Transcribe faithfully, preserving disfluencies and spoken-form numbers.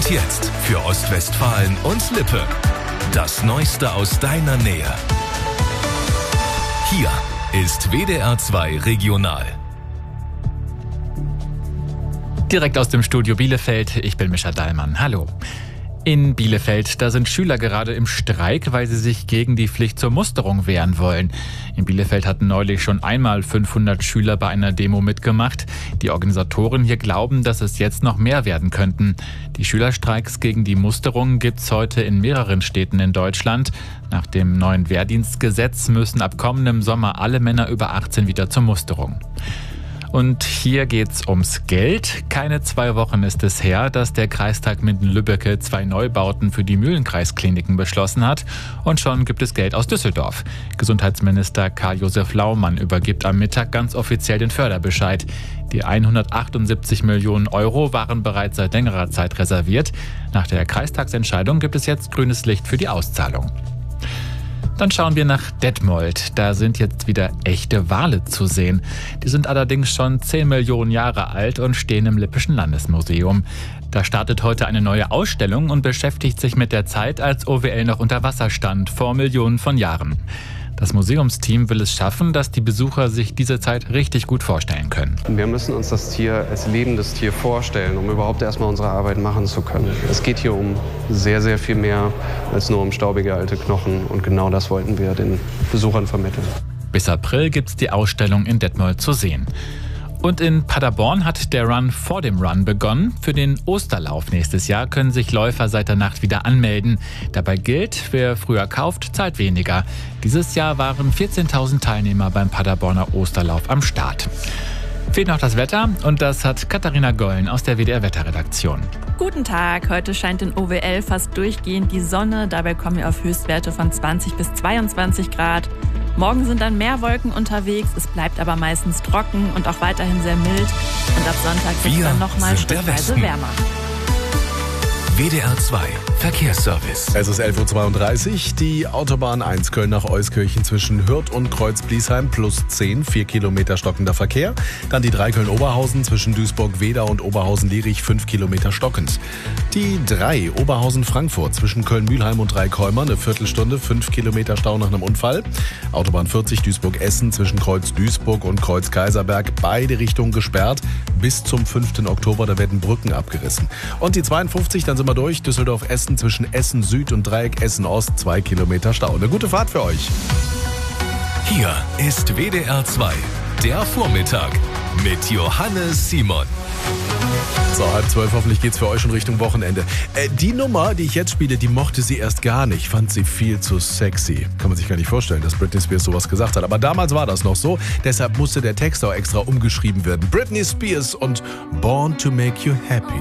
Und jetzt für Ostwestfalen und Lippe. Das Neueste aus deiner Nähe. Hier ist W D R zwei Regional. Direkt aus dem Studio Bielefeld, ich bin Mischa Dallmann. Hallo. In Bielefeld, da sind Schüler gerade im Streik, weil sie sich gegen die Pflicht zur Musterung wehren wollen. In Bielefeld hatten neulich schon einmal fünfhundert Schüler bei einer Demo mitgemacht. Die Organisatoren hier glauben, dass es jetzt noch mehr werden könnten. Die Schülerstreiks gegen die Musterung gibt's heute in mehreren Städten in Deutschland. Nach dem neuen Wehrdienstgesetz müssen ab kommendem Sommer alle Männer über achtzehn wieder zur Musterung. Und hier geht's ums Geld. Keine zwei Wochen ist es her, dass der Kreistag Minden-Lübbecke zwei Neubauten für die Mühlenkreiskliniken beschlossen hat. Und schon gibt es Geld aus Düsseldorf. Gesundheitsminister Karl-Josef Laumann übergibt am Mittag ganz offiziell den Förderbescheid. Die hundertachtundsiebzig Millionen Euro waren bereits seit längerer Zeit reserviert. Nach der Kreistagsentscheidung gibt es jetzt grünes Licht für die Auszahlung. Dann schauen wir nach Detmold. Da sind jetzt wieder echte Wale zu sehen. Die sind allerdings schon zehn Millionen Jahre alt und stehen im Lippischen Landesmuseum. Da startet heute eine neue Ausstellung und beschäftigt sich mit der Zeit, als O W L noch unter Wasser stand, vor Millionen von Jahren. Das Museumsteam will es schaffen, dass die Besucher sich diese Zeit richtig gut vorstellen können. Wir müssen uns das Tier als lebendes Tier vorstellen, um überhaupt erstmal unsere Arbeit machen zu können. Es geht hier um sehr, sehr viel mehr als nur um staubige alte Knochen. Und genau das wollten wir den Besuchern vermitteln. Bis April gibt es die Ausstellung in Detmold zu sehen. Und in Paderborn hat der Run vor dem Run begonnen. Für den Osterlauf nächstes Jahr können sich Läufer seit der Nacht wieder anmelden. Dabei gilt, wer früher kauft, zahlt weniger. Dieses Jahr waren vierzehntausend Teilnehmer beim Paderborner Osterlauf am Start. Fehlt noch das Wetter und das hat Katharina Gollen aus der W D R-Wetterredaktion. Guten Tag, heute scheint in O W L fast durchgehend die Sonne. Dabei kommen wir auf Höchstwerte von zwanzig bis zweiundzwanzig Grad. Morgen sind dann mehr Wolken unterwegs, es bleibt aber meistens trocken und auch weiterhin sehr mild. Und ab Sonntag wird es dann nochmal schrittweise wärmer. W D R zwei Verkehrsservice. Es ist elf Uhr zweiunddreißig. Die Autobahn eins Köln nach Euskirchen zwischen Hürth und Kreuz-Bliesheim plus zehn, vier Kilometer stockender Verkehr. Dann die drei Köln-Oberhausen zwischen Duisburg-Wedau und Oberhausen-Lierich, fünf Kilometer stockend. Die drei Oberhausen-Frankfurt zwischen Köln-Mühlheim und Dreikäumer, eine Viertelstunde, fünf Kilometer Stau nach einem Unfall. Autobahn vierzig Duisburg-Essen zwischen Kreuz-Duisburg und Kreuz-Kaiserberg, beide Richtungen gesperrt. Bis zum fünften Oktober, da werden Brücken abgerissen. Und die zweiundfünfzig, dann sind wir durch, Düsseldorf-Essen zwischen Essen Süd und Dreieck Essen Ost, zwei Kilometer Stau. Eine gute Fahrt für euch. Hier ist W D R zwei, der Vormittag mit Johannes Simon. So, halb zwölf, hoffentlich geht's für euch schon Richtung Wochenende. Äh, die Nummer, die ich jetzt spiele, die mochte sie erst gar nicht. Fand sie viel zu sexy. Kann man sich gar nicht vorstellen, dass Britney Spears sowas gesagt hat. Aber damals war das noch so. Deshalb musste der Text auch extra umgeschrieben werden. Britney Spears und Born to Make You Happy.